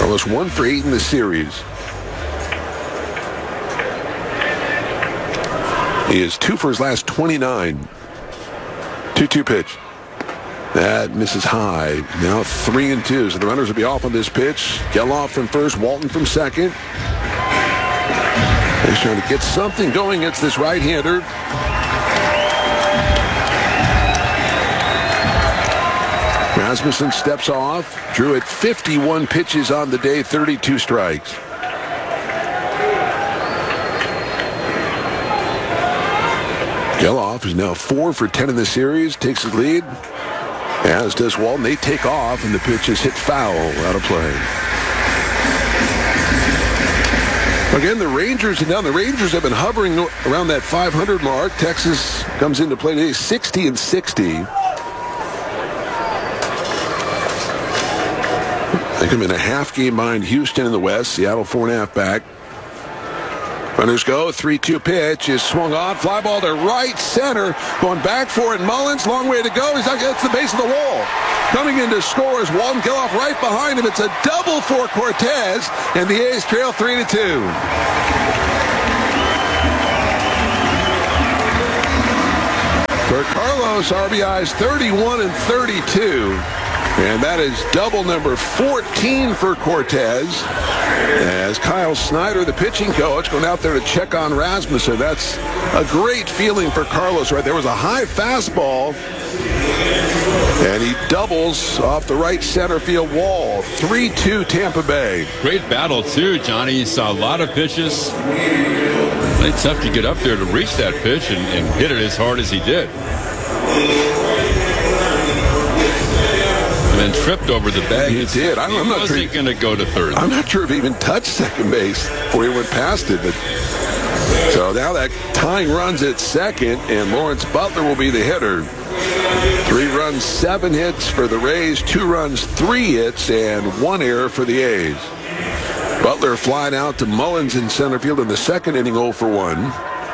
Carlos 1 for 8 in the series. He is 2 for his last 29. 2-2 pitch. That misses high. Now 3-2. So the runners will be off on this pitch. Geloff from first, Walton from second. He's trying to get something going against this right-hander. Rasmussen steps off. Drew at 51 pitches on the day, 32 strikes. Geloff is now 4 for 10 in the series, takes his lead, as does Walton. They take off, and the pitch is hit foul out of play. Again, the Rangers are down. The Rangers have been hovering around that 500 mark. Texas comes into play today, 60-60. They come in a half game behind Houston in the West. Seattle 4.5 back. Runners go. 3-2 pitch is swung on. Fly ball to right center. Going back for it. Mullins, long way to go. He's not gets the base of the wall. Coming in to score is Walton. Geloff right behind him. It's a double for Cortez, and the A's trail 3-2. For Carlos, RBIs 31 and 32. And that is double number 14 for Cortez. As Kyle Snyder, the pitching coach, going out there to check on Rasmussen. That's a great feeling for Carlos right there. Was a high fastball, and he doubles off the right center field wall. 3-2 Tampa Bay. Great battle, too, Johnny. You saw a lot of pitches. It's tough to get up there to reach that pitch and hit it as hard as he did. And then tripped over the bag. He did. I'm not sure going to go to third. I'm not sure if he even touched second base before he went past it. But so now that tying runs at second, and Lawrence Butler will be the hitter. 3 runs, 7 hits for the Rays, 2 runs, 3 hits, and 1 error for the A's. Butler flying out to Mullins in center field in the second inning, 0 for 1.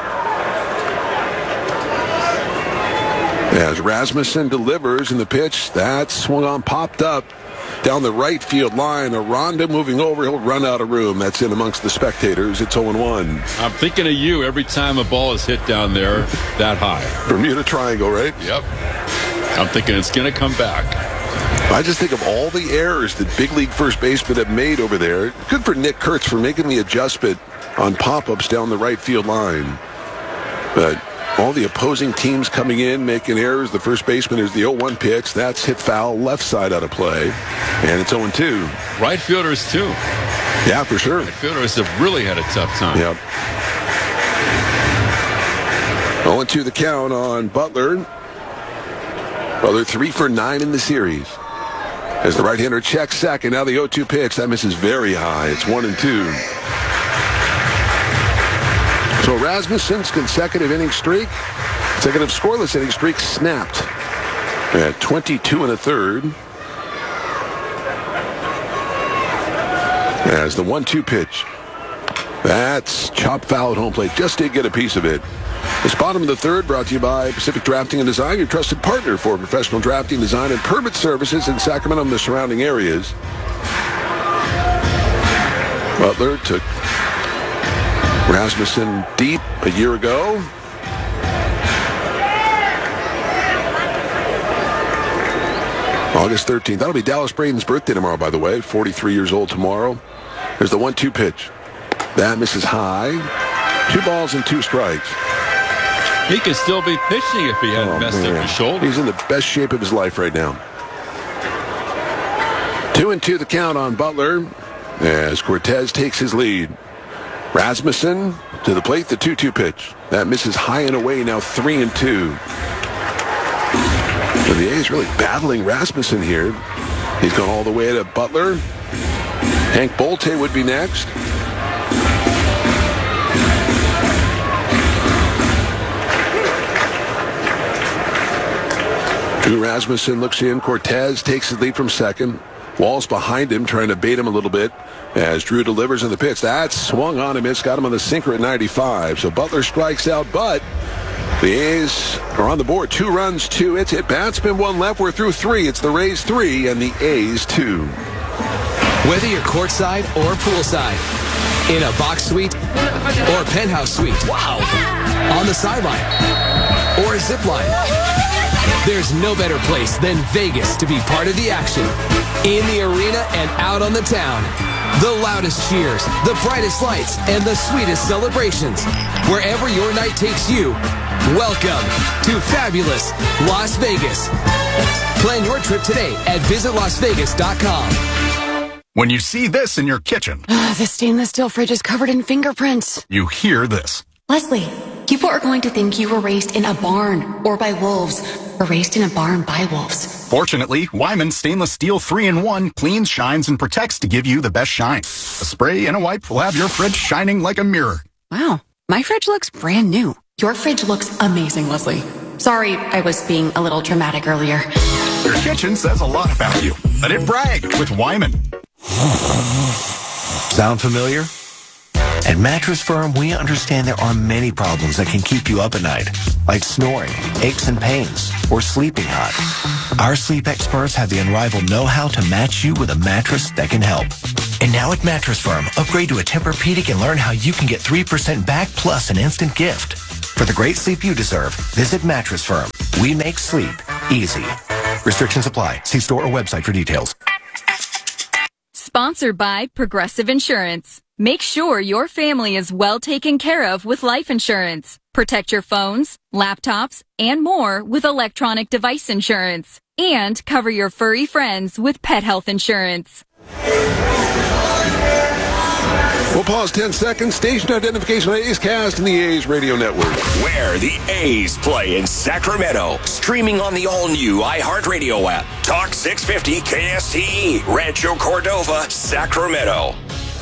As Rasmussen delivers in the pitch, that swung on, popped up down the right field line. Aranda moving over, he'll run out of room. That's in amongst the spectators. It's 0-1. I'm thinking of you every time a ball is hit down there that high. Bermuda Triangle, right? Yep. I'm thinking it's going to come back. I just think of all the errors that big league first basemen have made over there. Good for Nick Kurtz for making the adjustment on pop-ups down the right field line. But all the opposing teams coming in, making errors. The first baseman is the 0-1 pitch. That's hit foul, left side out of play. And it's 0-2. Right fielders, too. Yeah, for sure. Right fielders have really had a tough time. Yep. 0-2 the count on Butler. Butler 3 for 9 in the series. As the right-hander checks second, now the 0-2 pitch. That misses very high. It's 1-2. So Rasmussen's consecutive inning streak, consecutive scoreless inning streak snapped at 22 1/3. As the 1-2 pitch. That's chopped foul at home plate. Just did get a piece of it. This bottom of the third brought to you by Pacific Drafting and Design, your trusted partner for professional drafting, design, and permit services in Sacramento and the surrounding areas. Butler took Rasmussen deep a year ago. August 13th. That'll be Dallas Braden's birthday tomorrow, by the way. 43 years old tomorrow. There's the 1-2 pitch. That misses high. 2 balls and 2 strikes. He could still be pitching if he hadn't messed up his shoulder. He's in the best shape of his life right now. 2-2 the count on Butler as Cortez takes his lead. Rasmussen to the plate, the 2-2 pitch. That misses high and away, now 3-2. So the A's really battling Rasmussen here. He's gone all the way to Butler. Hank Bolte would be next. Drew Rasmussen looks in. Cortez takes his lead from second. Wall's behind him, trying to bait him a little bit as Drew delivers in the pitch. That swung on him. It's got him on the sinker at 95. So Butler strikes out, but the A's are on the board. 2 runs, 2 hits. At bats, been 1 left. We're through 3. It's the Rays 3 and the A's 2. Whether you're courtside or poolside, in a box suite or penthouse suite, wow, on the sideline or a zip line, there's no better place than Vegas to be part of the action. In the arena and out on the town, the loudest cheers, the brightest lights, and the sweetest celebrations. Wherever your night takes you, welcome to fabulous Las Vegas. Plan your trip today at visitlasvegas.com. When you see this in your kitchen, The stainless steel fridge is covered in fingerprints. you hear this. Leslie, people are going to think you were raised in a barn or by wolves, or raised in a barn by wolves. Fortunately, Wyman Stainless Steel 3-in-1 cleans, shines, and protects to give you the best shine. A spray and a wipe will have your fridge shining like a mirror. Wow, my fridge looks brand new. Your fridge looks amazing, Leslie. Sorry, I was being a little dramatic earlier. Your kitchen says a lot about you. Let it brag with Wyman. Sound familiar? At Mattress Firm, we understand there are many problems that can keep you up at night, like snoring, aches and pains, or sleeping hot. Our sleep experts have the unrivaled know-how to match you with a mattress that can help. And now at Mattress Firm, upgrade to a Tempur-Pedic and learn how you can get 3% back plus an instant gift. For the great sleep you deserve, visit Mattress Firm. We make sleep easy. Restrictions apply. See store or website for details. Sponsored by Progressive Insurance. Make sure your family is well taken care of with life insurance. Protect your phones, laptops, and more with electronic device insurance. And cover your furry friends with pet health insurance. We'll pause 10 seconds. Station identification on A's Cast and the A's Radio Network. Where the A's play in Sacramento. Streaming on the all-new iHeartRadio app. Talk 650 KSTE. Rancho Cordova, Sacramento.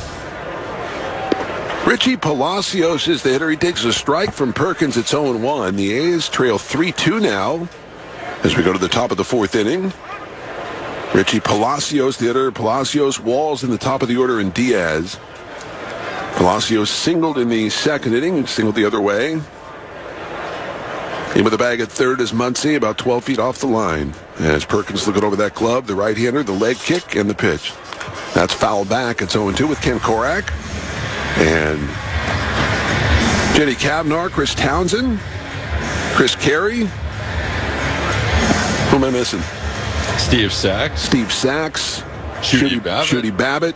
Richie Palacios is the hitter. He takes a strike from Perkins. It's 0-1. The A's trail 3-2 now as we go to the top of the fourth inning. Richie Palacios, the hitter. Palacios, Walls in the top of the order, and Diaz. Palacios singled in the second inning, singled the other way. In with the bag at third is Muncy, about 12 feet off the line. As Perkins looking over that glove, the right-hander, the leg kick, and the pitch. That's fouled back. It's 0-2 with Ken Korak. And Jenny Cavnar, Chris Townsend, Chris Carey. Who am I missing? Steve Sachs. Steve Sachs. Shooty Babbitt. Shooty Babbitt.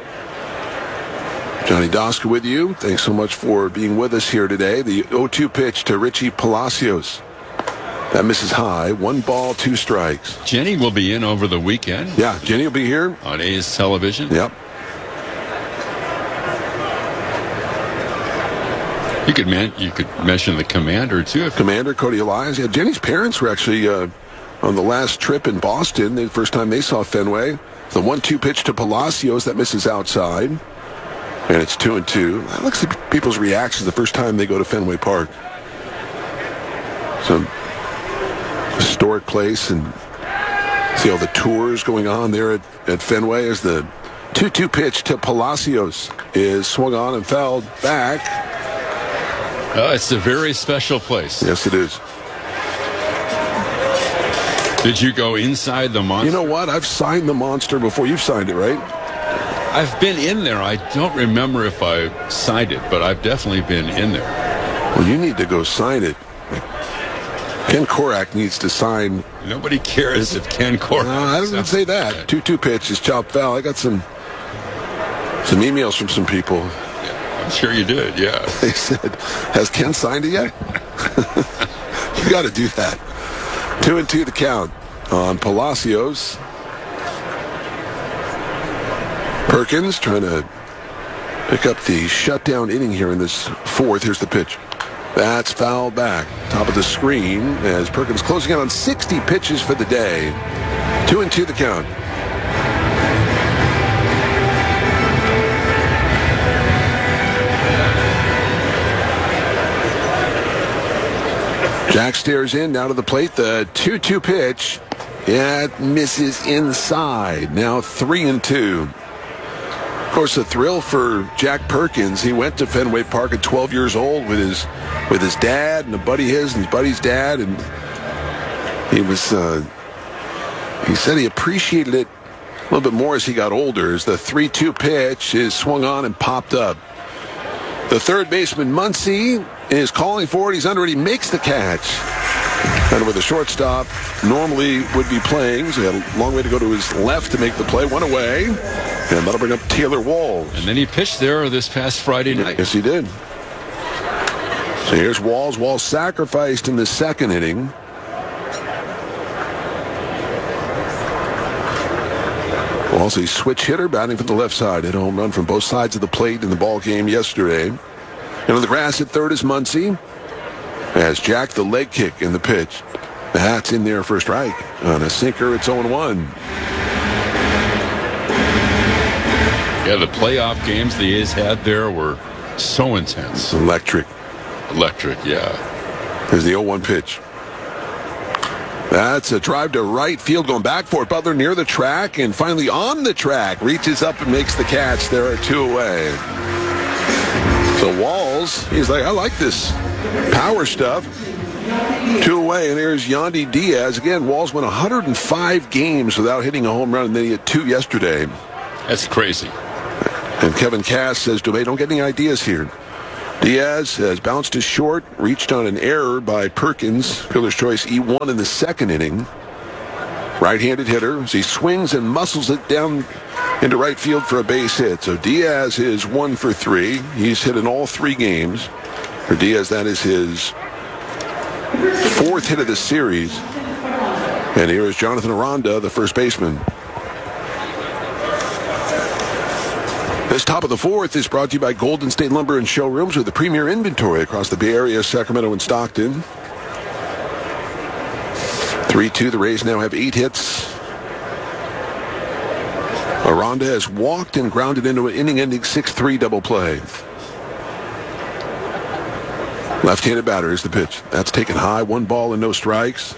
Johnny Doska with you. Thanks so much for being with us here today. The 0-2 pitch to Richie Palacios. That misses high. 1 ball, 2 strikes. Jenny will be in over the weekend. Yeah, Jenny will be here. On A's television. Yep. You could mention the commander, too. Commander Cody Elias. Yeah, Jenny's parents were actually on the last trip in Boston. The first time they saw Fenway. The 1-2 pitch to Palacios. That misses outside. And it's 2-2. I look at people's reactions the first time they go to Fenway Park. Some historic place, and see all the tours going on there at Fenway as the 2-2 pitch to Palacios is swung on and fouled back. Oh, it's a very special place. Yes, it is. Did you go inside the monster? You know what? I've signed the monster before. You've signed it, right? I've been in there. I don't remember if I signed it, but I've definitely been in there. Well, you need to go sign it. Ken Korak needs to sign. Nobody cares if Ken Korak. No, I didn't say that. 2-2 pitch is chopped foul. I got some emails from some people. Yeah, I'm sure you did, yeah. They said, has Ken signed it yet? You got to do that. 2-2 the count on Palacios. Perkins trying to pick up the shutdown inning here in this fourth. Here's the pitch. That's fouled back. Top of the screen as Perkins closing out on 60 pitches for the day. 2-2 the count. Jack stares in, now to the plate. The 2-2 pitch. Yeah, it misses inside. Now 3-2. Of course, a thrill for Jack Perkins. He went to Fenway Park at 12 years old with his dad and a buddy and his buddy's dad, and he said he appreciated it little bit more as he got older, as the 3-2 pitch is swung on and popped up. The third baseman, Muncy, is calling for it. He's under it. He makes the catch. And where the shortstop normally would be playing, so he had a long way to go to his left to make the play. One away, and that'll bring up Taylor Walls. And then he pitched there this past Friday night. Yes, he did. So here's Walls. Walls sacrificed in the second inning. Walls, a switch hitter, batting from the left side. Hit a home run from both sides of the plate in the ball game yesterday. And on the grass at third is Muncy. As Jack, the leg kick in the pitch. That's in there for a strike. On a sinker, it's 0-1. Yeah, the playoff games the A's had there were so intense. Electric, yeah. Here's the 0-1 pitch. That's a drive to right field, going back for it. Butler near the track, and finally on the track. Reaches up and makes the catch. There are 2 away. So Walls, he's like, I like this power stuff. 2 away, and here's Yandy Diaz. Again, Walls went 105 games without hitting a home run, and then he hit 2 yesterday. That's crazy. And Kevin Cass says, Dubé, don't get any ideas here. Diaz has bounced to short, reached on an error by Perkins. Fielder's choice E1 in the second inning. Right-handed hitter as he swings and muscles it down into right field for a base hit. So Diaz is 1 for 3. He's hit in all 3 games. For Diaz, that is his 4th hit of the series. And here is Jonathan Aranda, the first baseman. This top of the 4th is brought to you by Golden State Lumber and Showrooms, with the premier inventory across the Bay Area, Sacramento, and Stockton. 3-2, the Rays now have 8 hits. Aranda has walked and grounded into an inning-ending 6-3 double play. Left-handed batter is the pitch. That's taken high, 1 ball and no strikes.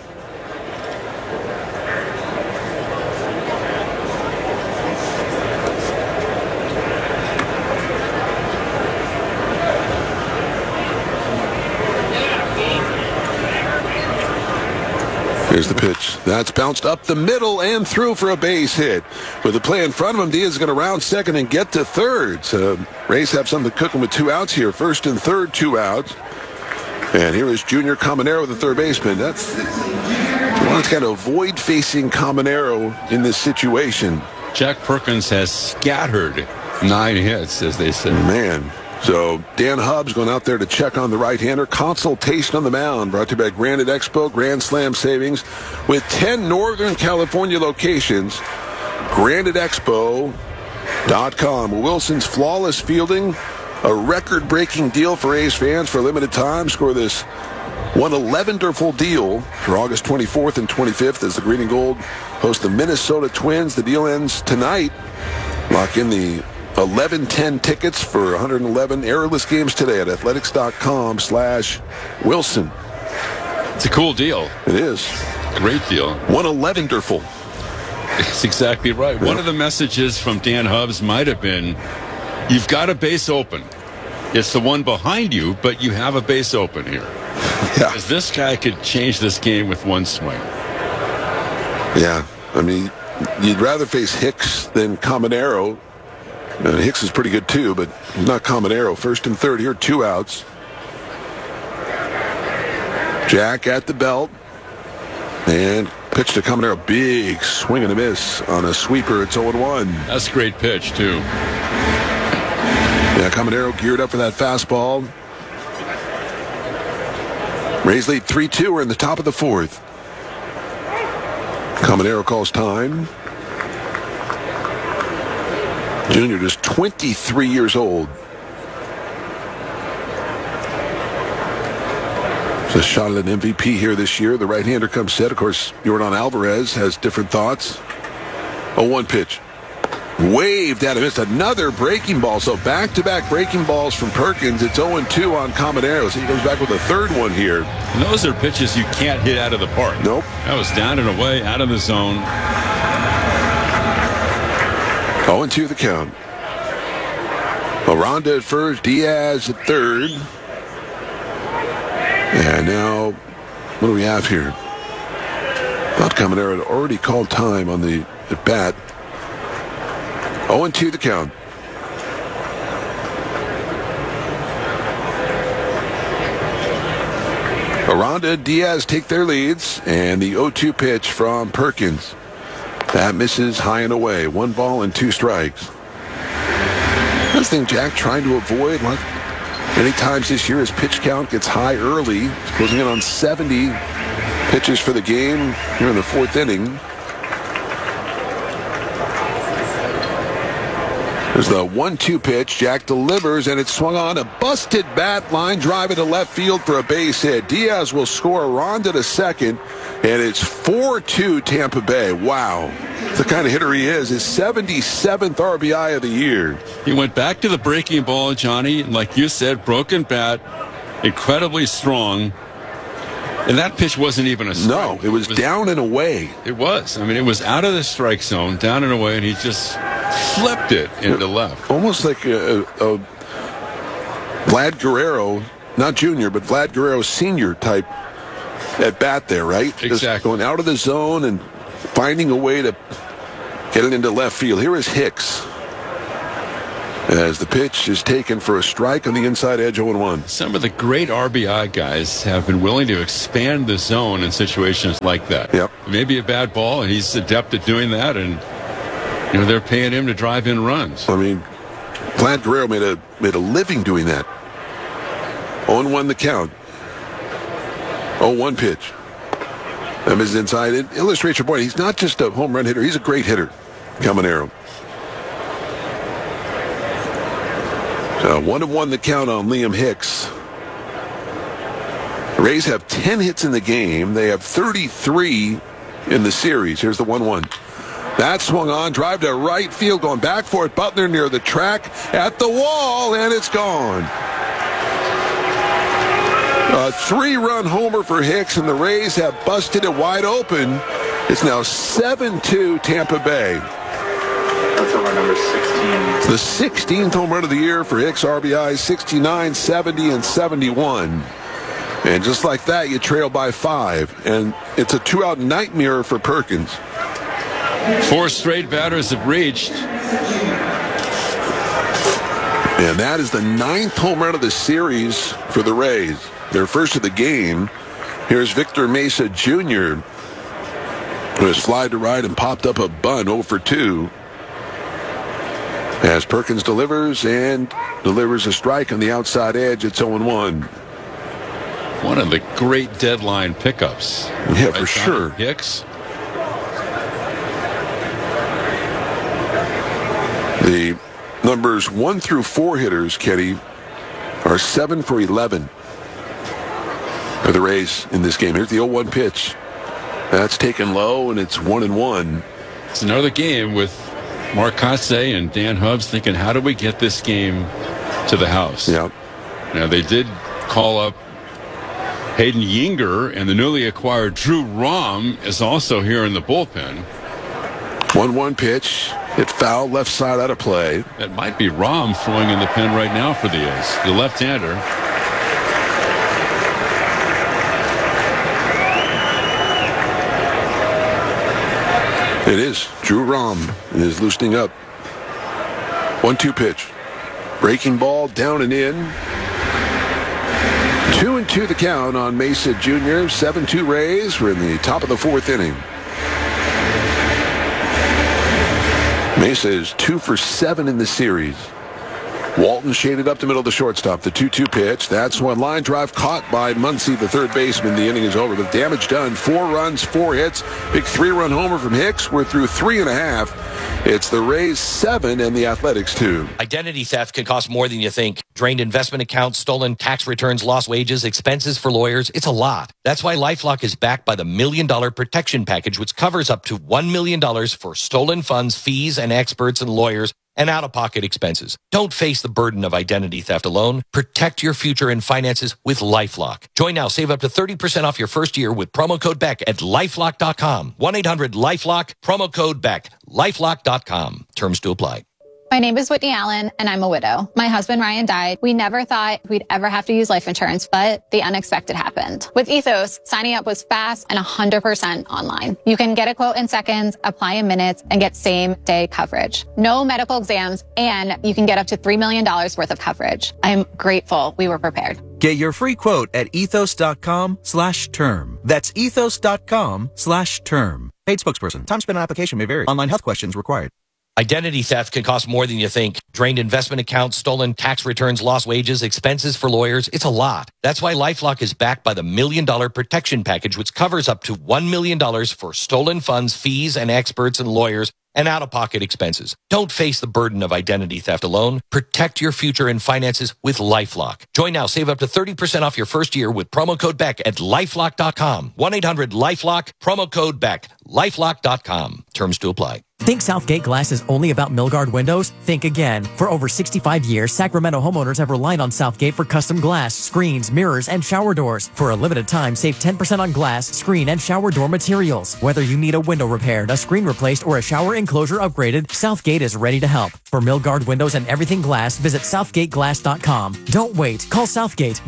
Here's the pitch. That's bounced up the middle and through for a base hit. With the play in front of him, Diaz is going to round second and get to third. So Rays have something cooking with 2 outs here. First and third, 2 outs. And here is Junior Caminero, the third baseman. That's kind of avoid facing Caminero in this situation. Jack Perkins has scattered 9 hits, as they say. Man. So Dan Hubbs going out there to check on the right-hander. Consultation on the mound brought to you by Granite Expo, Grand Slam Savings. With 10 Northern California locations, GraniteExpo.com. Wilson's flawless fielding, a record-breaking deal for A's fans for a limited time. Score this one 11-derful deal for August 24th and 25th as the Green and Gold host the Minnesota Twins. The deal ends tonight. Lock in the 11-10 tickets for 111 errorless games today at athletics.com/Wilson. It's a cool deal. It is. Great deal. 111-derful. That's exactly right. One of the messages from Dan Hubbs might have been, you've got a base open. It's the one behind you, but you have a base open here. Yeah. Because this guy could change this game with 1 swing. Yeah. I mean, you'd rather face Hicks than Caminero. Hicks is pretty good too, but not Caminero. First and third here, 2 outs. Jack at the belt. And pitch to Caminero. Big swing and a miss on a sweeper. It's 0-1. That's a great pitch, too. Yeah, Caminero geared up for that fastball. Rays lead 3-2. We're in the top of the 4th. Caminero calls time. Junior just 23 years old. It's a shot at an MVP here this year. The right-hander comes set. Of course, Yordan Alvarez has different thoughts. 0-1 pitch. Waved at him. It's another breaking ball. So back-to-back breaking balls from Perkins. It's 0-2 on Caminero. So he goes back with a third one here. And those are pitches you can't hit out of the park. Nope. That was down and away, out of the zone. 0-2 the count. Aranda at first, Diaz at third. And now, what do we have here? Thought Caminero had already called time on the at bat. 0-2 the count. Aranda and Diaz take their leads, and the 0-2 pitch from Perkins. That misses high and away. 1 ball and 2 strikes. This thing Jack trying to avoid, like many times this year, his pitch count gets high early. He's closing in on 70 pitches for the game here in the 4th inning. There's the 1-2 pitch. Jack delivers, and it's swung on. A busted bat, line drive into left field for a base hit. Diaz will score. Aranda to second, and it's 4-2 Tampa Bay. Wow. The kind of hitter he is. His 77th RBI of the year. He went back to the breaking ball, Johnny. Like you said, broken bat, incredibly strong. And that pitch wasn't even a strike. No, it was down and away. It was. I mean, it was out of the strike zone, down and away, and he just flipped it into left. Almost like a Vlad Guerrero, not junior, but Vlad Guerrero senior type at bat there, right? Exactly. Just going out of the zone and finding a way to get it into left field. Here is Hicks, as the pitch is taken for a strike on the inside edge, 0-1. Some of the great RBI guys have been willing to expand the zone in situations like that. Yep. Maybe a bad ball, and he's adept at doing that, and they're paying him to drive in runs. I mean, Vlad Guerrero made a living doing that. 0-1 the count. 0-1 pitch. That is inside. It illustrates your point. He's not just a home run hitter. He's a great hitter, Caminero. So 1-1 the count on Liam Hicks. The Rays have 10 hits in the game. They have 33 in the series. Here's the 1-1. That swung on, drive to right field, going back for it. Butler near the track, at the wall, and it's gone. A 3-run homer for Hicks, and the Rays have busted it wide open. It's now 7-2 Tampa Bay. That's over number 16. The 16th home run of the year for Hicks, RBI 69, 70, and 71. And just like that, you trail by 5. And it's a 2-out nightmare for Perkins. 4 straight batters have reached. And that is the 9th home run of the series for the Rays. Their first of the game. Here's Victor Mesa Jr., who has flied to right and popped up a bunt 0 for 2. As Perkins delivers a strike on the outside edge, it's 0-1. One of the great deadline pickups. Yeah, for sure. Hicks. The numbers 1 through 4 hitters, Kenny, are 7 for 11 for the Rays in this game. Here's the 0-1 pitch. That's taken low, and it's 1-1. It's another game with Mark Kotsay and Dan Hubbs thinking, how do we get this game to the house? Yeah. Now, they did call up Hayden Yinger, and the newly acquired Drew Rom is also here in the bullpen. 1-1 pitch. It fouled, left side out of play. That might be Rom throwing in the pen right now for the A's, the left-hander. It is. Drew Rom is loosening up. 1-2 pitch. Breaking ball, down and in. 2-2 the count on Mesa Jr. 7-2 Rays. We're in the top of the 4th inning. Mesa is 2 for 7 in the series. Walton shaded up the middle of the shortstop. The 2-2 pitch. That's one line drive caught by Muncy, the third baseman. The inning is over. The damage done. 4 runs, 4 hits. Big 3-run homer from Hicks. We're through 3.5. It's the Rays 7 and the Athletics 2. Identity theft can cost more than you think. Drained investment accounts, stolen tax returns, lost wages, expenses for lawyers. It's a lot. That's why LifeLock is backed by the $1 Million Protection Package, which covers up to $1 million for stolen funds, fees, and experts and lawyers, and out-of-pocket expenses. Don't face the burden of identity theft alone. Protect your future and finances with LifeLock. Join now. Save up to 30% off your first year with promo code BECK at LifeLock.com. 1-800-LifeLock, promo code BECK. LifeLock.com. Terms to apply. My name is Whitney Allen, and I'm a widow. My husband, Ryan, died. We never thought we'd ever have to use life insurance, but the unexpected happened. With Ethos, signing up was fast and 100% online. You can get a quote in seconds, apply in minutes, and get same-day coverage. No medical exams, and you can get up to $3 million worth of coverage. I am grateful we were prepared. Get your free quote at ethos.com/term. That's ethos.com/term. Paid spokesperson. Time spent on application may vary. Online health questions required. Identity theft can cost more than you think. Drained investment accounts, stolen tax returns, lost wages, expenses for lawyers. It's a lot. That's why LifeLock is backed by the $1 Million Protection Package, which covers up to $1 million for stolen funds, fees, and experts and lawyers, and out-of-pocket expenses. Don't face the burden of identity theft alone. Protect your future and finances with LifeLock. Join now. Save up to 30% off your first year with promo code BECK at LifeLock.com. 1-800-LifeLock, promo code BECK. LifeLock.com. Terms to apply. Think Southgate Glass is only about Milgard windows? Think again. For over 65 years, Sacramento homeowners have relied on Southgate for custom glass, screens, mirrors, and shower doors. For a limited time, save 10% on glass, screen, and shower door materials. Whether you need a window repaired, a screen replaced, or a shower enclosure upgraded, Southgate is ready to help. For Milgard windows and everything glass, visit southgateglass.com. Don't wait. Call Southgate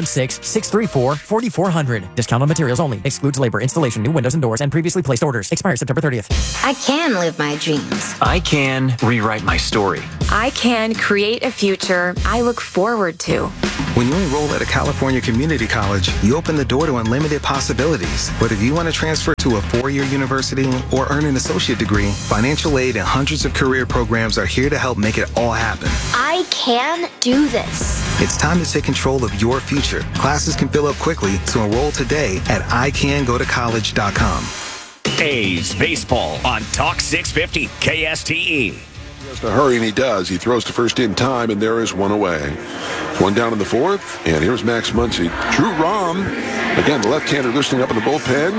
916-634-4400. Discount on materials only. Excludes labor, installation, new windows and doors, and previously placed orders. Expires September 30th. I can live my dreams. I can rewrite my story. I can create a future I look forward to. When you enroll at a California community college, you open the door to unlimited possibilities. But if you want to transfer to a four-year university or earn an associate degree, financial aid and hundreds of career programs are here to help make it all happen. I can do this. It's time to take control of your future. Classes can fill up quickly, so enroll today at icangotocollege.com. A's baseball on Talk 650 KSTE. Just a hurry, and he does. He throws to first in time, and there is one away. One down in the fourth, and here's Max Muncy. Drew Rom, again, the left-hander loosening up in the bullpen.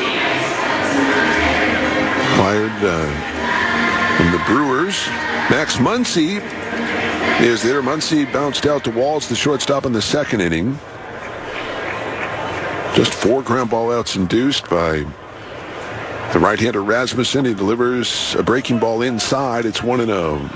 Fired from the Brewers. Max Muncy is there. Muncy bounced out to Walls, the shortstop, in the second inning. Just 4 ground ball outs induced by the right-hander Rasmussen. He delivers a breaking ball inside. It's 1-0.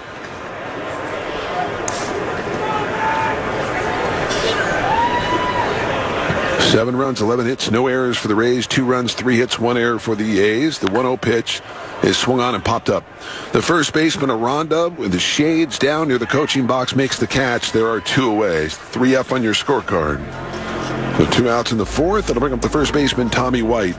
Seven runs, 11 hits, no errors for the Rays. 2 runs, 3 hits, 1 error for the A's. The 1-0 pitch is swung on and popped up. The first baseman, Aranda, with the shades down near the coaching box, makes the catch. There are 2 away. 3-F on your scorecard. So 2 outs in the fourth. That'll bring up the first baseman, Tommy White.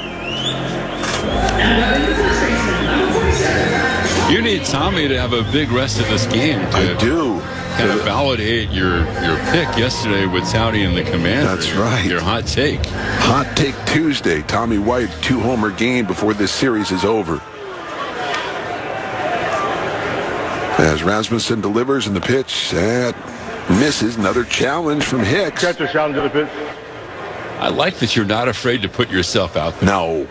You need Tommy to have a big rest of this game to kind of validate your pick yesterday with Towdy and the Commander. That's right. Your hot take. Hot take Tuesday. Tommy White, 2-homer game before this series is over. As Rasmussen delivers in the pitch, that misses. Another challenge from Hicks. Catcher challenge to the pitch. I like that you're not afraid to put yourself out there. No.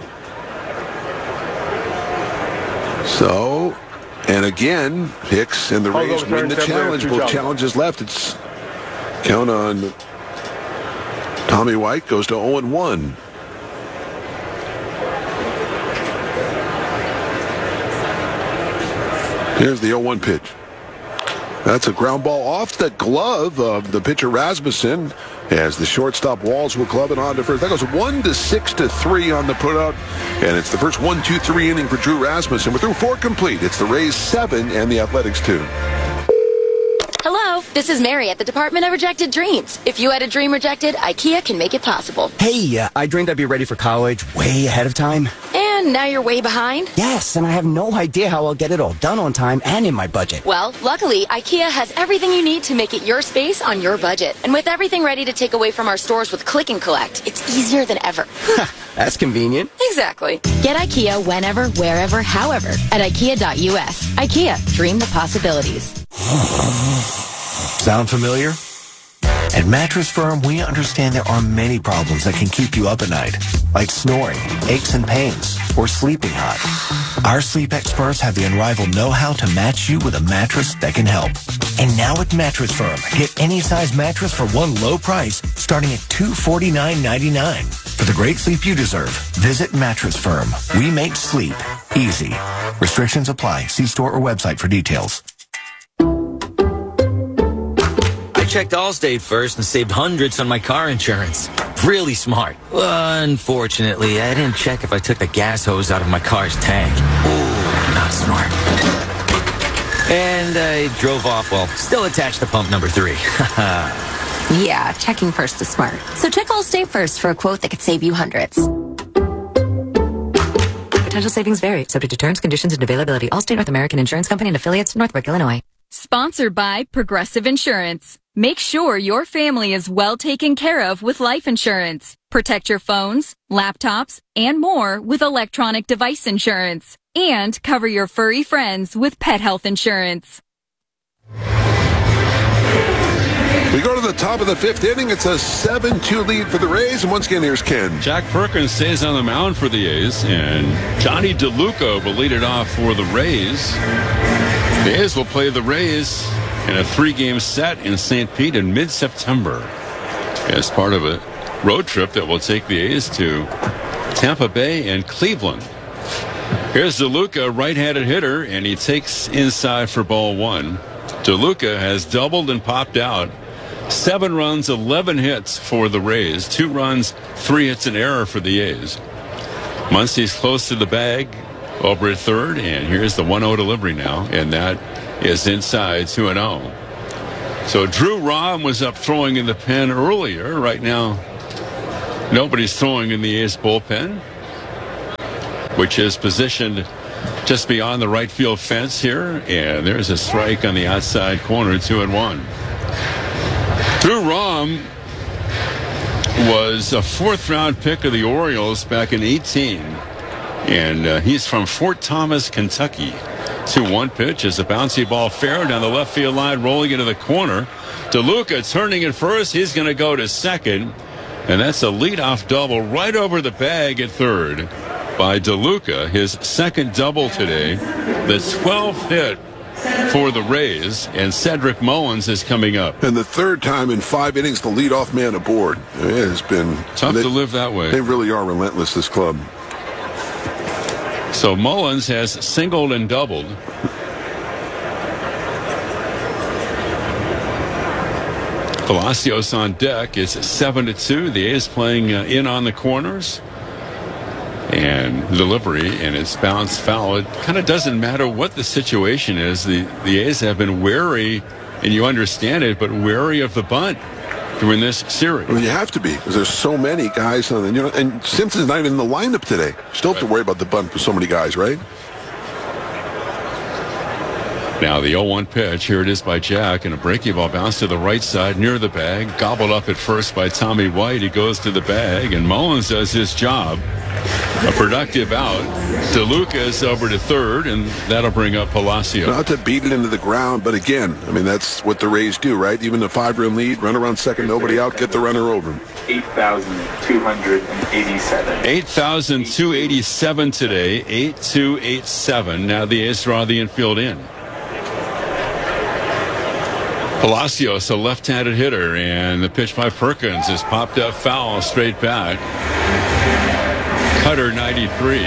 So, and again, Hicks and the Rays win the challenge. Both challenges left. It's count on Tommy White goes to 0-1. Here's the 0-1 pitch. That's a ground ball off the glove of the pitcher Rasmussen, as the shortstop Walls will club it on to first. That goes 1-6-3 on the putout, and it's the first 1-2-3 inning for Drew Rasmussen. We're through 4 complete. It's the Rays 7 and the Athletics 2. Hello, this is Mary at the Department of Rejected Dreams. If you had a dream rejected, IKEA can make it possible. Hey, I dreamed I'd be ready for college way ahead of time. And now you're way behind? Yes, and I have no idea how I'll get it all done on time and in my budget. Well, luckily, IKEA has everything you need to make it your space on your budget. And with everything ready to take away from our stores with Click and Collect, it's easier than ever. That's convenient. Exactly. Get IKEA whenever, wherever, however at IKEA.us. IKEA, dream the possibilities. Sound familiar? At Mattress Firm, we understand there are many problems that can keep you up at night, like snoring, aches and pains, or sleeping hot. Our sleep experts have the unrivaled know-how to match you with a mattress that can help. And now at Mattress Firm, get any size mattress for one low price, starting at $249.99. For the great sleep you deserve, visit Mattress Firm. We make sleep easy. Restrictions apply. See store or website for details. checked Allstate first and saved hundreds on my car insurance. Really smart. Unfortunately, I didn't check if I took the gas hose out of my car's tank. Ooh, not smart. And I drove off while still attached to pump number 3. Yeah, checking first is smart. So check Allstate first for a quote that could save you hundreds. Potential savings vary, subject to terms, conditions, and availability. Allstate North American Insurance Company and affiliates, Northbrook, Illinois. Sponsored by Progressive Insurance. Make sure your family is well taken care of with life insurance. Protect your phones, laptops, and more with electronic device insurance. And cover your furry friends with pet health insurance. We go to the top of the 5th inning. It's a 7-2 lead for the Rays. And once again, here's Ken. Jack Perkins stays on the mound for the A's, and Johnny DeLuca will lead it off for the Rays. The A's will play the Rays in a 3-game set in St. Pete in mid-September as part of a road trip that will take the A's to Tampa Bay and Cleveland. Here's DeLuca, right-handed hitter, and he takes inside for ball 1. DeLuca has doubled and popped out. 7 runs, 11 hits for the Rays. 2 runs, 3 hits and error for the A's. Muncy's close to the bag over at third, and here's the 1-0 delivery now, and that is inside 2-0. So Drew Rom was up throwing in the pen earlier. Right now, nobody's throwing in the A's bullpen, which is positioned just beyond the right field fence here, and there's a strike on the outside corner, 2-1. Drew Rom was a 4th-round pick of the Orioles back in 18, and he's from Fort Thomas, Kentucky. 2-1 pitch is a bouncy ball fair down the left field line, rolling into the corner. DeLuca turning at first. He's going to go to second, and that's a leadoff double right over the bag at third by DeLuca, his second double today, the 12th hit for the Rays, and Cedric Mullins is coming up. And the 3rd time in 5 innings, the leadoff man aboard. It has been tough to live that way. They really are relentless, this club. So Mullins has singled and doubled. Palacios on deck. It's 7-2. The A's playing in on the corners. And delivery, and it's bounced foul. It kind of doesn't matter what the situation is. The A's have been wary, and you understand it, but wary of the bunt during this series. Well, you have to be, because there's so many guys on, and Simpson's not even in the lineup today. Still have to worry about the bunt for so many guys, right? Now the 0-1 pitch. Here it is by Jack, and a breaking ball bounce to the right side near the bag. Gobbled up at first by Tommy White. He goes to the bag, and Mullins does his job. A productive out. DeLuca is over to third, and that'll bring up Palacios. Not to beat it into the ground, but again, I mean, that's what the Rays do, right? Even a 5-run lead, run around second, nobody out, get the runner over. 8,287. 8,287 today, 8,287. Now the A's draw the infield in. Palacios, a left-handed hitter, and the pitch by Perkins is popped up foul straight back. Cutter 93.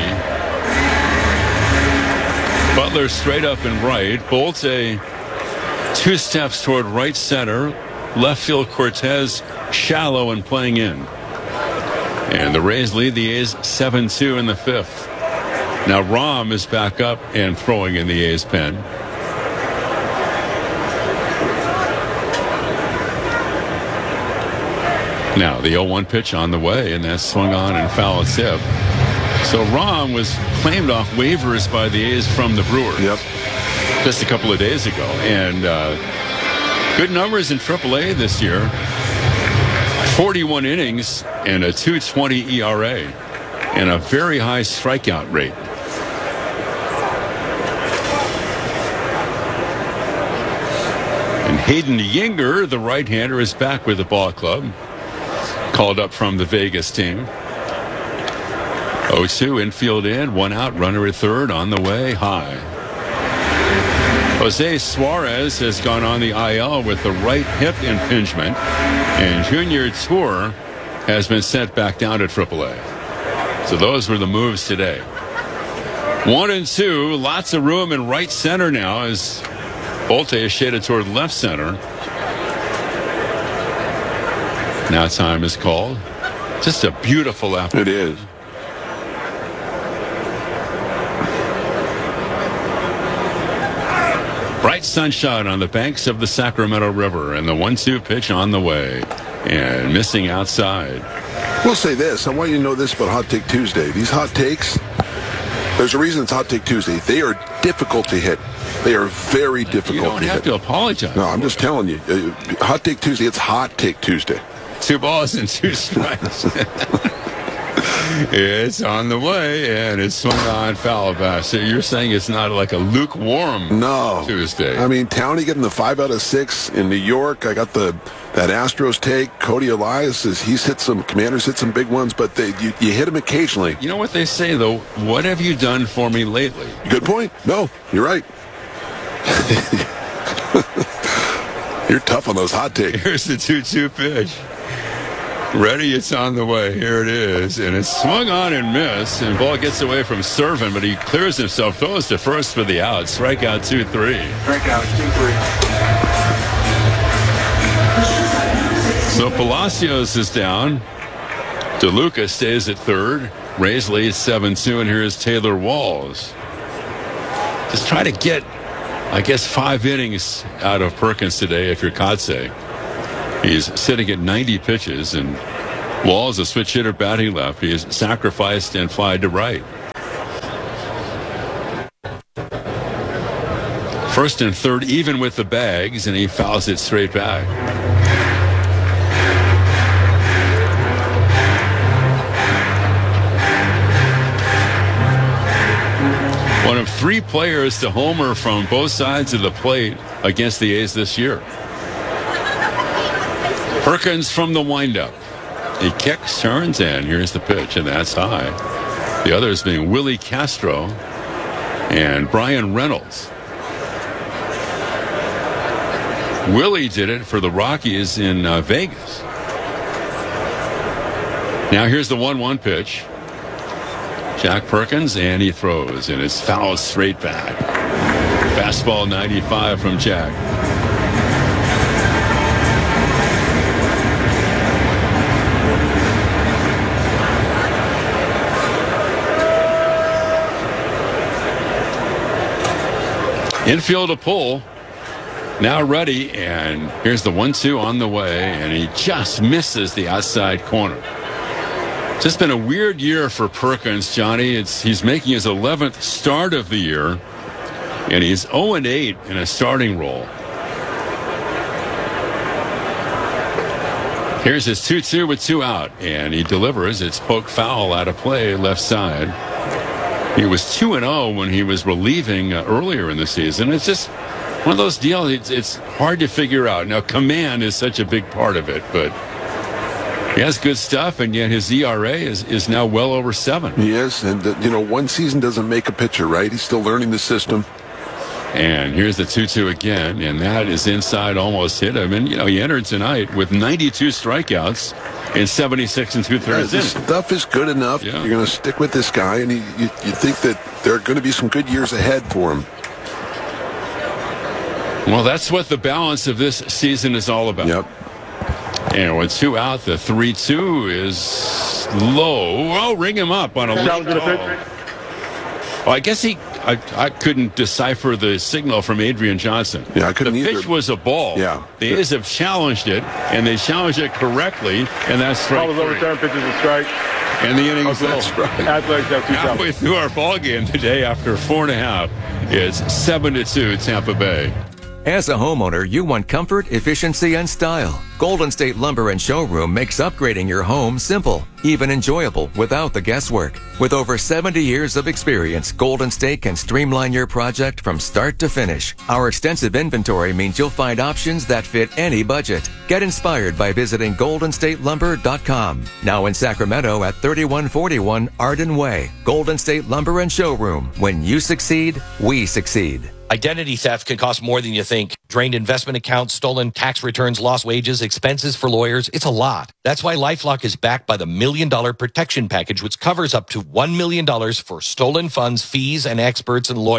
Butler straight up and right. Bolte 2 steps toward right center. Left field Cortez shallow and playing in. And the Rays lead the A's 7-2 in the 5th. Now Rom is back up and throwing in the A's pen. Now the 0-1 pitch on the way, and that's swung on and foul tip. So Rom was claimed off waivers by the A's from the Brewers. Yep. Just a couple of days ago. And good numbers in AAA this year. 41 innings and a 2.20 ERA. And a very high strikeout rate. And Hayden Yinger, the right-hander, is back with the ball club. Called up from the Vegas team. 0-2 infield in, 1 out, runner at third on the way, high. Jose Suarez has gone on the IL with the right hip impingement, and Junior Tour has been sent back down to AAA. So those were the moves today. 1-2, lots of room in right center now as Bolte is shaded toward left center. Now time is called. Just a beautiful afternoon. It is. Bright sunshine on the banks of the Sacramento River, and the 1-2 pitch on the way. And missing outside. We'll say this. I want you to know this about Hot Take Tuesday. These hot takes, there's a reason it's Hot Take Tuesday. They are difficult to hit. They are very difficult You don't to have hit. to apologize. No, I'm just telling you. Hot Take Tuesday, it's Hot Take Tuesday. 2 balls and 2 strikes. It's on the way, and it's swung on foul back. So you're saying it's not like a lukewarm Tuesday. I mean, Towney getting the 5 out of 6 in New York. I got that Astros take. Cody Elias, he's hit some, Commanders hit some big ones, but you hit him occasionally. You know what they say, though? What have you done for me lately? Good point. No, you're right. You're tough on those hot takes. Here's the 2-2 pitch. Ready, it's on the way. Here it is. And it's swung on and missed. And ball gets away from Servant, but he clears himself, throws to first for the out. Strikeout 2-3. Strikeout 2-3. So Palacios is down. DeLuca stays at third. Rays lead 7-2, and here's Taylor Walls. Just try to get, I guess, 5 innings out of Perkins today if you're Kotsay. He's sitting at 90 pitches, and Walls, a switch hitter batting left. He is sacrificed and flied to right. First and third, even with the bags, and he fouls it straight back. One of 3 players to homer from both sides of the plate against the A's this year. Perkins from the windup. He kicks, turns, and here's the pitch, and that's high. The others being Willie Castro and Brian Reynolds. Willie did it for the Rockies in Vegas. Now here's the 1-1 pitch. Jack Perkins, and he throws, and it's fouled straight back. Fastball 95 from Jack. Infield a pull. Now ready, and here's the 1-2 on the way, and he just misses the outside corner. Just been a weird year for Perkins, Johnny. He's making his 11th start of the year, and he's 0-8 in a starting role. Here's his 2-2 with 2 out, and he delivers. It's poke foul out of play, left side. He was 2-0 when he was relieving earlier in the season. It's just one of those deals. It's hard to figure out. Now, command is such a big part of it, but he has good stuff, and yet his ERA is now well over 7. He is, and one season doesn't make a pitcher, right? He's still learning the system. And here's the 2-2 again, and that is inside, almost hit him. And, he entered tonight with 92 strikeouts in 76 2/3 innings. This stuff is good enough. Yeah. You're going to stick with this guy, and you think that there are going to be some good years ahead for him. Well, that's what the balance of this season is all about. Yep. And with 2 out, the 3-2 is low. Oh, ring him up on a late call. Well, I guess I couldn't decipher the signal from Adrian Johnson. Yeah, I couldn't either. The pitch was a ball. Yeah. The A's have challenged it, and they challenged it correctly, and that's strike Call is 3. overturned, pitch is a strike. And the inning is That's over. right. Athletics have 2 Halfway through our ball game today, after 4.5, it's 7-2 Tampa Bay. As a homeowner, you want comfort, efficiency, and style. Golden State Lumber and Showroom makes upgrading your home simple, even enjoyable, without the guesswork. With over 70 years of experience, Golden State can streamline your project from start to finish. Our extensive inventory means you'll find options that fit any budget. Get inspired by visiting GoldenStateLumber.com. Now in Sacramento at 3141 Arden Way. Golden State Lumber and Showroom. When you succeed, we succeed. Identity theft can cost more than you think. Drained investment accounts, stolen tax returns, lost wages, expenses for lawyers. It's a lot. That's why LifeLock is backed by the $1 Million Protection Package, which covers up to $1 million for stolen funds, fees, and experts and lawyers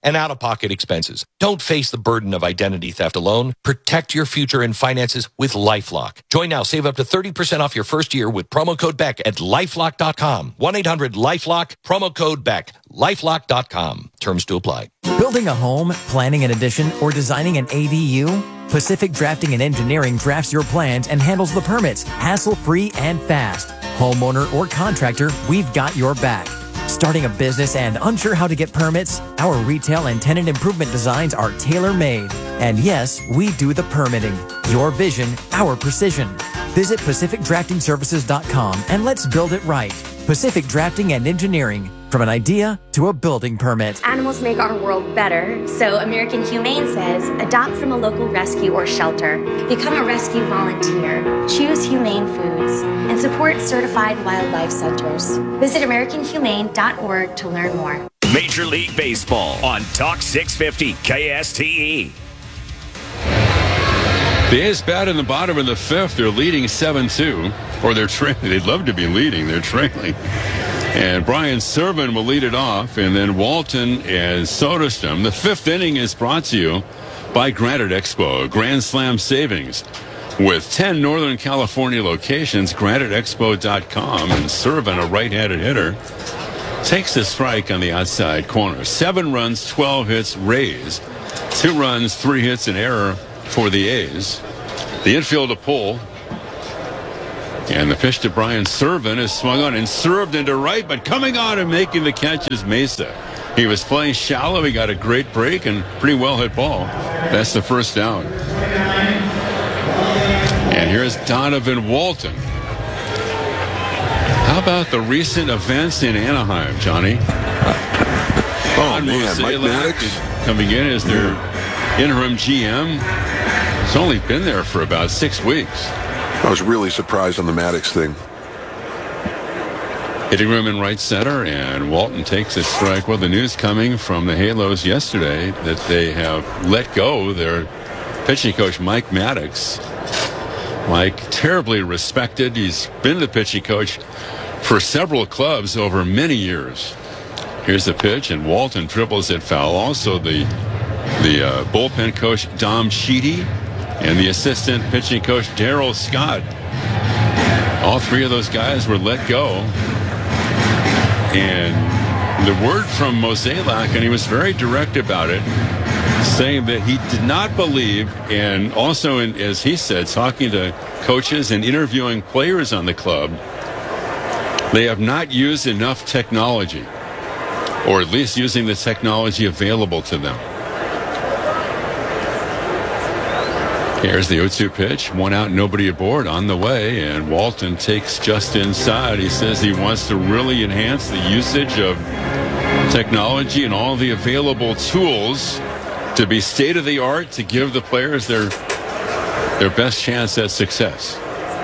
and out-of-pocket expenses. Don't face the burden of identity theft alone. Protect your future and finances with LifeLock. Join now. Save up to 30% off your first year with promo code BECK at LifeLock.com. 1-800-LifeLock, promo code BECK. LifeLock.com. Terms to apply. Building a home, planning an addition, or designing an ADU? Pacific Drafting and Engineering drafts your plans and handles the permits, hassle-free and fast. Homeowner or contractor, we've got your back. Starting a business and unsure how to get permits? Our retail and tenant improvement designs are tailor-made. And yes, we do the permitting. Your vision, our precision. Visit PacificDraftingServices.com and let's build it right. Pacific Drafting and Engineering. From an idea to a building permit. Animals make our world better, so American Humane says, adopt from a local rescue or shelter. Become a rescue volunteer. Choose humane foods. And support certified wildlife centers. Visit AmericanHumane.org to learn more. Major League Baseball on Talk 650 KSTE. The A's bat in the bottom of the fifth. They're leading 7-2. Or they're trailing. They'd love to be leading. They're trailing. And Brian Serven will lead it off, and then Walton and Soderstrom. The fifth inning is brought to you by Granite Expo, Grand Slam Savings. With 10 Northern California locations, GraniteExpo.com, and Serven, a right-handed hitter, takes the strike on the outside corner. 7 runs, 12 hits, Rays. 2 runs, 3 hits, and error for the A's. The infield to pull. And the pitch to Brian Serven is swung on and served into right, but coming on and making the catch is Mesa. He was playing shallow. He got a great break and pretty well hit ball. That's the first down. And here's Donovan Walton. How about the recent events in Anaheim, Johnny? Oh, man, Mike Maddox coming in as their interim GM. He's only been there for about 6 weeks. I was really surprised on the Maddox thing. Hitting room in right center, and Walton takes a strike. Well, the news coming from the Halos yesterday that they have let go their pitching coach, Mike Maddox. Mike, terribly respected. He's been the pitching coach for several clubs over many years. Here's the pitch, and Walton dribbles it foul. Also, the bullpen coach, Dom Sheedy, and the assistant pitching coach, Darryl Scott. All 3 of those guys were let go. And the word from Mozeliak, and he was very direct about it, saying that he did not believe, and also, as he said, talking to coaches and interviewing players on the club, they have not used enough technology, or at least using the technology available to them. Here's the 0-2 pitch. 1 out, nobody aboard on the way, and Walton takes just inside. He says he wants to really enhance the usage of technology and all the available tools to be state-of-the-art, to give the players their best chance at success.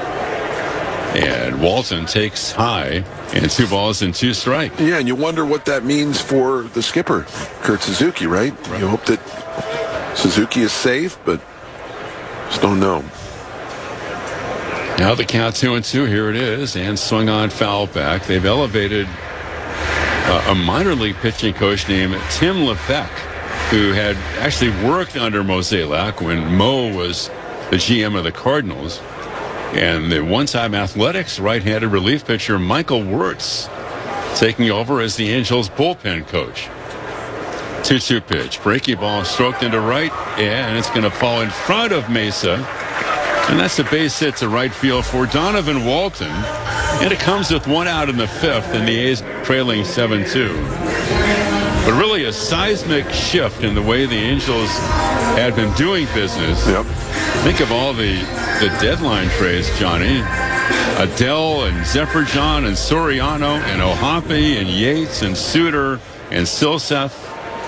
And Walton takes high, and 2 balls and 2 strikes. Yeah, and you wonder what that means for the skipper, Kurt Suzuki, right? You hope that Suzuki is safe, but just don't know. Now the count 2-2. Here it is, and swung on foul back. They've elevated a minor league pitching coach named Tim Lefebvre, who had actually worked under Mozeliak when Mo was the GM of the Cardinals. And the one-time Athletics right-handed relief pitcher Michael Wirtz taking over as the Angels bullpen coach. 2-2 pitch. Breaky ball stroked into right, and it's going to fall in front of Mesa. And that's a base hit to right field for Donovan Walton. And it comes with 1 out in the 5th, and the A's trailing 7-2. But really a seismic shift in the way the Angels had been doing business. Yep. Think of all the deadline trades, Johnny. Adele and Zephyr John and Soriano and Ohapi and Yates and Suter and Silseth.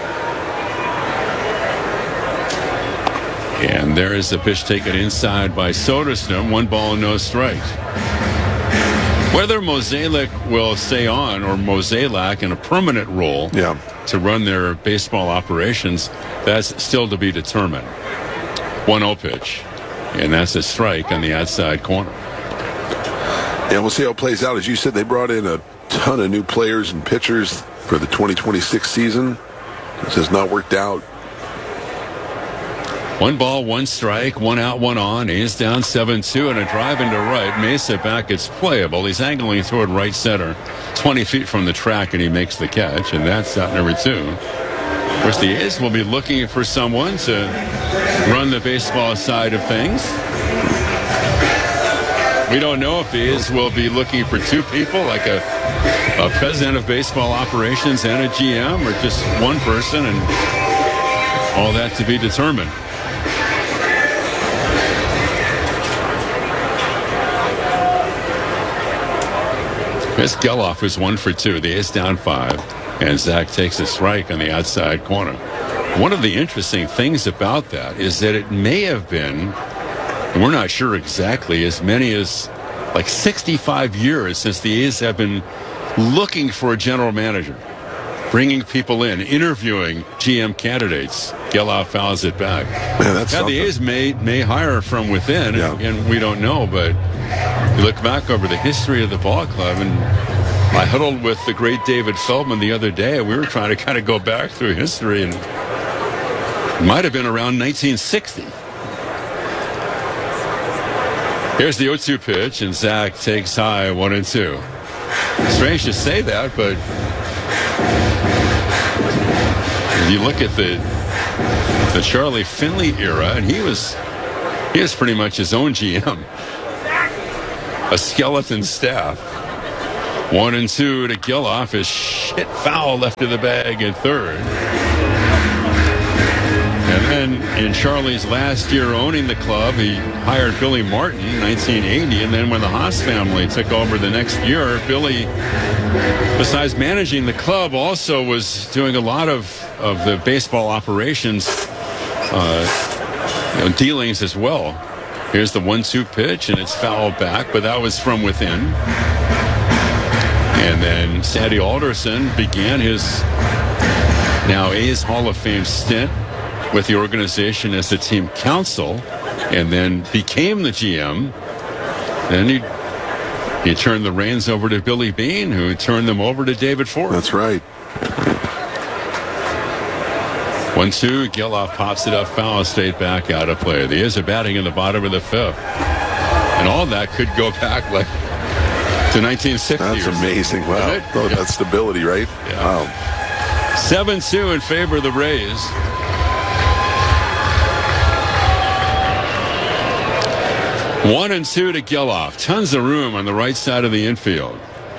And there is the pitch taken inside by Soderstrom. 1 ball, no strikes. Whether Mozeliak will stay on, or Mozeliak in a permanent role to run their baseball operations, that's still to be determined. 1-0 pitch. And that's a strike on the outside corner. Yeah, we'll see how it plays out. As you said, they brought in a ton of new players and pitchers for the 2026 season. This has not worked out. 1 ball, 1 strike, 1 out, 1 on. A's down 7-2 and a drive into right. Mesa back. It's playable. He's angling toward right center, 20 feet from the track, and he makes the catch, and that's out number 2. Of course, the A's will be looking for someone to run the baseball side of things. We don't know if the A's will be looking for 2 people, like a president of baseball operations and a GM, or just one person, and all that to be determined. Chris Geloff is 1 for 2. The A's down 5. And Zach takes a strike on the outside corner. One of the interesting things about that is that it may have been, and we're not sure exactly, as many as like 65 years since the A's have been looking for a general manager, bringing people in, interviewing GM candidates. Geloff fouls it back. Man, that's now, the A's may hire from within, and we don't know, but you look back over the history of the ball club, and I huddled with the great David Feldman the other day. We were trying to kind of go back through history, and it might have been around 1960. Here's the 0-2 pitch, and Zach takes high 1-2. Strange to say that, but if you look at the Charlie Finley era, and he was pretty much his own GM, a skeleton staff. 1-2 to Geloff. Is hit foul left of the bag at third. And then in Charlie's last year owning the club, he hired Billy Martin in 1980. And then when the Haas family took over the next year, Billy, besides managing the club, also was doing a lot of the baseball operations dealings as well. Here's the 1-2 pitch, and it's fouled back, but that was from within. And then Sandy Alderson began his now A's Hall of Fame stint with the organization as the team counsel, and then became the GM. Then he turned the reins over to Billy Beane, who turned them over to David Ford. That's right. 1-2, Geloff pops it up, foul, straight back out of play. The A's are batting in the bottom of the 5th. And all that could go back like to 1960. That's amazing. Wow. Oh, that stability, right? Yeah. Wow. 7-2 in favor of the Rays. One and 2 to Geloff. Tons of room on the right side of the infield.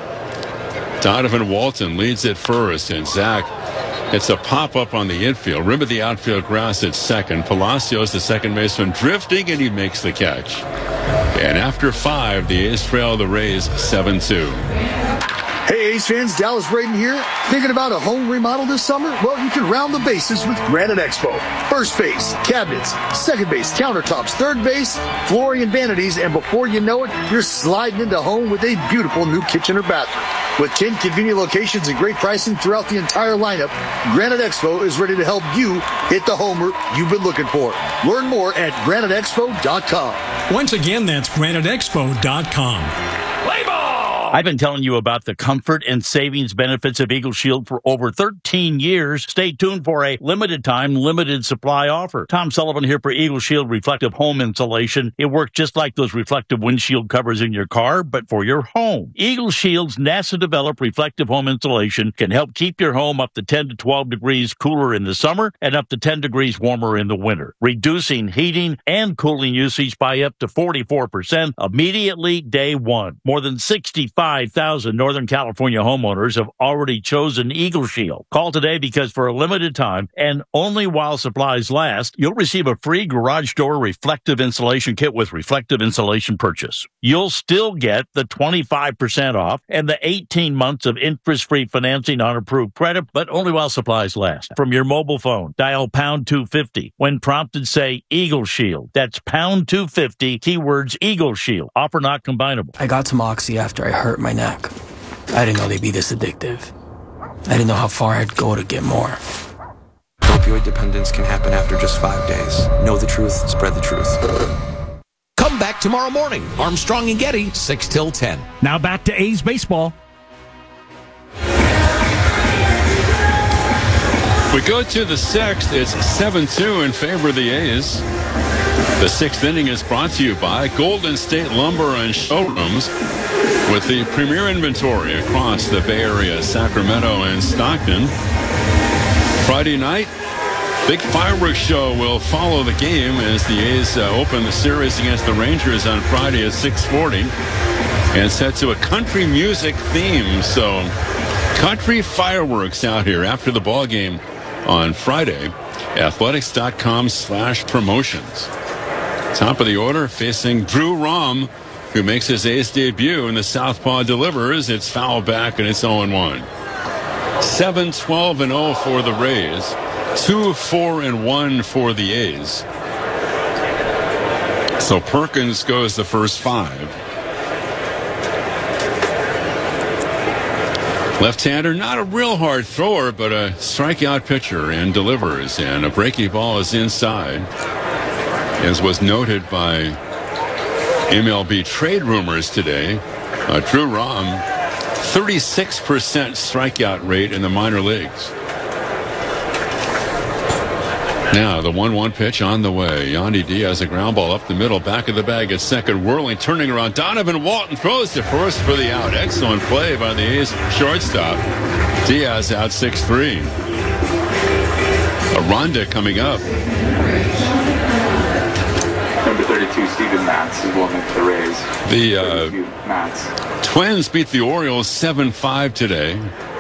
Donovan Walton leads at first, and Zach, it's a pop-up on the infield. Rim of the outfield grass at second. Palacios, the second baseman, drifting, and he makes the catch. And after 5, the A's trail the Rays 7-2. Hey, A's fans, Dallas Braden here. Thinking about a home remodel this summer? Well, you can round the bases with Granite Expo. First base, cabinets. Second base, countertops. Third base, flooring and vanities. And before you know it, you're sliding into home with a beautiful new kitchen or bathroom. With 10 convenient locations and great pricing throughout the entire lineup, Granite Expo is ready to help you hit the homer you've been looking for. Learn more at graniteexpo.com. Once again, that's graniteexpo.com. I've been telling you about the comfort and savings benefits of Eagle Shield for over 13 years. Stay tuned for a limited time, limited supply offer. Tom Sullivan here for Eagle Shield Reflective Home Insulation. It works just like those reflective windshield covers in your car, but for your home. Eagle Shield's NASA-developed reflective home insulation can help keep your home up to 10 to 12 degrees cooler in the summer and up to 10 degrees warmer in the winter, reducing heating and cooling usage by up to 44% immediately day one. More than 65,000 Northern California homeowners have already chosen Eagle Shield. Call today because for a limited time and only while supplies last, you'll receive a free garage door reflective insulation kit with reflective insulation purchase. You'll still get the 25% off and the 18 months of interest-free financing on approved credit, but only while supplies last. From your mobile phone, dial pound 250. When prompted, say Eagle Shield. That's pound 250, keywords Eagle Shield. Offer not combinable. I got some Oxy after I hurt my neck. I didn't know they'd be this addictive. I didn't know how far I'd go to get more. Opioid dependence can happen after just 5 days. Know the truth, spread the truth. Come back tomorrow morning. Armstrong and Getty, 6 till 10. Now back to A's baseball. We go to the sixth. It's 7-2 in favor of the A's. The sixth inning is brought to you by Golden State Lumber and Showrooms, with the premier inventory across the Bay Area, Sacramento, and Stockton. Friday night, big fireworks show will follow the game as the A's open the series against the Rangers on Friday at 6:40. And set to a country music theme. So country fireworks out here after the ball game on Friday. Athletics.com/promotions. Top of the order facing Drew Rom, who makes his A's debut in the Southpaw delivers. It's foul back and it's 0-1. 7-12-0 for the Rays. 2-4-1 for the A's. So Perkins goes the first 5. Left-hander, not a real hard thrower, but a strikeout pitcher, and delivers. And a breaking ball is inside, as was noted by MLB trade rumors today. Drew Rom, 36% strikeout rate in the minor leagues. Now, the 1-1 pitch on the way. Yandy Diaz, a ground ball up the middle, back of the bag at second, whirling, turning around. Donovan Walton throws to first for the out. Excellent play by the A's shortstop. Diaz out 6-3. Aranda coming up. Number 32, Steven Matz, is welcome to the Rays. The Twins beat the Orioles 7-5 today.